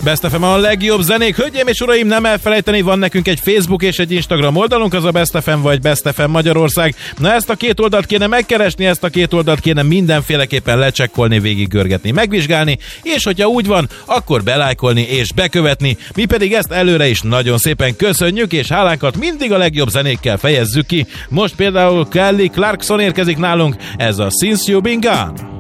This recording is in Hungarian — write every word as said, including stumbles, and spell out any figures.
Best ef em a legjobb zenék. Hölgyeim és uraim, nem elfelejteni, van nekünk egy Facebook és egy Instagram oldalunk, az a Best ef em vagy Best ef em Magyarország. Na, ezt a két oldalt kéne megkeresni, ezt a két oldalt kéne mindenféleképpen lecsekkolni, végiggörgetni, megvizsgálni, és hogyha úgy van, akkor belájkolni és bekövetni. Mi pedig ezt előre is nagyon szépen köszönjük, és hálánkat mindig a legjobb zenékkel fejezzük ki. Most például Kelly Clarkson érkezik nálunk, ez a Since You Been Gone.